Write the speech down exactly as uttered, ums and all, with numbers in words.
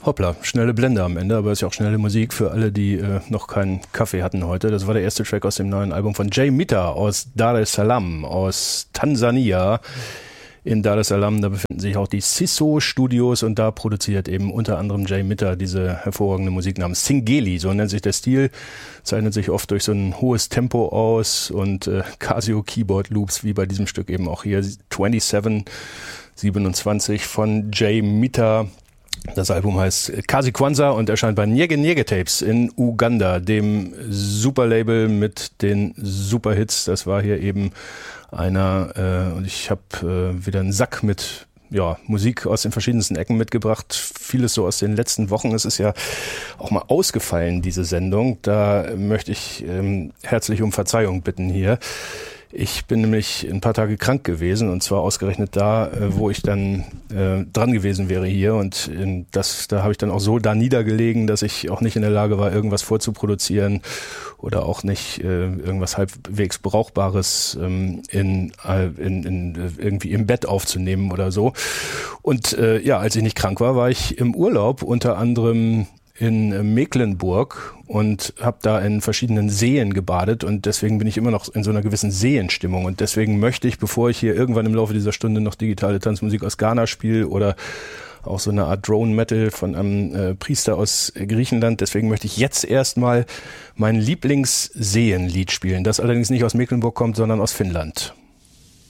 Hoppla, schnelle Blende am Ende, aber ist ja auch schnelle Musik für alle, die äh, noch keinen Kaffee hatten heute. Das war der erste Track aus dem neuen Album von Jay Mita aus Dar es Salaam, aus Tansania. In Dar es Salaam, da befinden sich auch die Siso Studios und da produziert eben unter anderem Jay Mita diese hervorragende Musik namens Singeli, so nennt sich der Stil, zeichnet sich oft durch so ein hohes Tempo aus und äh, Casio Keyboard Loops, wie bei diesem Stück eben auch hier, siebenundzwanzig, siebenundzwanzig von Jay Mita. Das Album heißt Kazi Kwanza und erscheint bei Nyege Nyege Tapes in Uganda, dem Superlabel mit den Superhits. Das war hier eben einer, äh, und ich habe äh, wieder einen Sack mit ja, Musik aus den verschiedensten Ecken mitgebracht. Vieles so aus den letzten Wochen. Es ist ja auch mal ausgefallen, diese Sendung. Da möchte ich ähm, herzlich um Verzeihung bitten hier. Ich bin nämlich ein paar Tage krank gewesen und zwar ausgerechnet da, wo ich dann äh, dran gewesen wäre hier und in das, da habe ich dann auch so da niedergelegen, dass ich auch nicht in der Lage war, irgendwas vorzuproduzieren oder auch nicht äh, irgendwas halbwegs Brauchbares ähm, in, in, in irgendwie im Bett aufzunehmen oder so. Und äh, ja, als ich nicht krank war, war ich im Urlaub unter anderem in Mecklenburg und habe da in verschiedenen Seen gebadet und deswegen bin ich immer noch in so einer gewissen Seenstimmung und deswegen möchte ich, bevor ich hier irgendwann im Laufe dieser Stunde noch digitale Tanzmusik aus Ghana spiele oder auch so eine Art Drone-Metal von einem äh, Priester aus Griechenland, deswegen möchte ich jetzt erstmal mein Lieblingsseenlied spielen, das allerdings nicht aus Mecklenburg kommt, sondern aus Finnland.